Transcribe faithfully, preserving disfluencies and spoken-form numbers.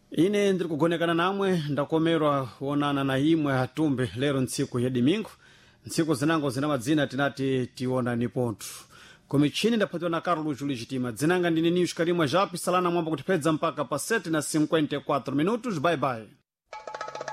ine ndiri kugonekana namwe ndakomerwa kuonana na imwe atumbe lero ntsiku ya dimingo ntsiku zinango zina madzina tinati tiona ni pontu kumichini ndapatiwa na Carlos Júlio Chitima dzinanga ndine niyo xikalimwa japi salana mwamba kutipedza mpaka pa sete na cinquenta e quatro minutos. Bye bye.